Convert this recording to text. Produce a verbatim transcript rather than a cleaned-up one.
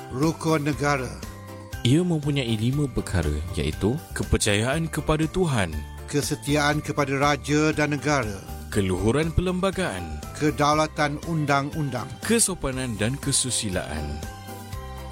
Rukun negara. Ia mempunyai lima perkara, iaitu kepercayaan kepada Tuhan, Kesetiaan kepada raja dan negara, keluhuran perlembagaan, kedaulatan undang-undang, kesopanan dan kesusilaan.